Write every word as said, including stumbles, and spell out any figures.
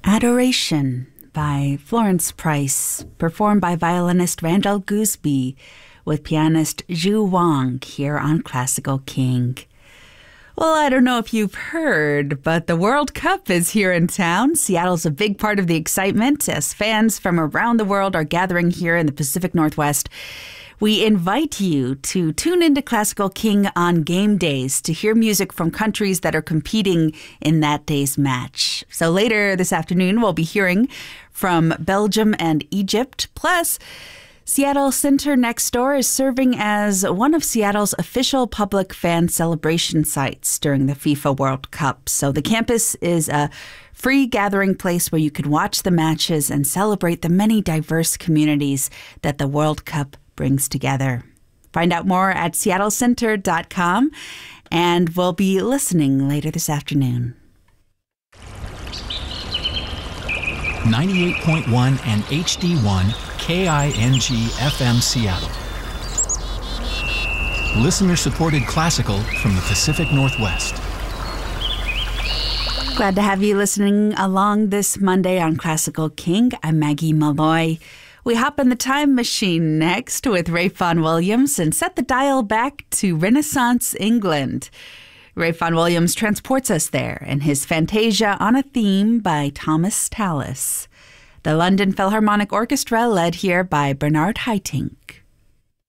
Adoration by Florence Price, performed by violinist Randall Gooseby with pianist Zhu Wang here on Classical King. Well, I don't know if you've heard, but the World Cup is here in town. Seattle's a big part of the excitement as fans from around the world are gathering here in the Pacific Northwest. We invite you to tune into Classical King on game days to hear music from countries that are competing in that day's match. So later this afternoon, we'll be hearing from Belgium and Egypt. Plus, Seattle Center Next Door is serving as one of Seattle's official public fan celebration sites during the FIFA World Cup. So the campus is a free gathering place where you can watch the matches and celebrate the many diverse communities that the World Cup brings together. Find out more at seattle center dot com, and we'll be listening later this afternoon. ninety-eight point one and H D one K I N G F M Seattle. Listener-supported classical from the Pacific Northwest. Glad to have you listening along this Monday on Classical King. I'm Maggie Malloy. We hop in the time machine next with Ralph Vaughan Williams and set the dial back to Renaissance England. Ralph Vaughan Williams transports us there in his Fantasia on a Theme by Thomas Tallis. The London Philharmonic Orchestra led here by Bernard Haitink.